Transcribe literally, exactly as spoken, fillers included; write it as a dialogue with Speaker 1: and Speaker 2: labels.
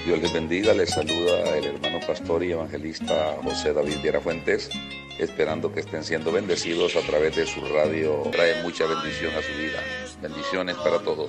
Speaker 1: Dios les bendiga, les saluda el hermano pastor y evangelista José David Viera Fuentes, esperando que estén siendo bendecidos a través de su radio. Trae mucha bendición a su vida. Bendiciones para todos.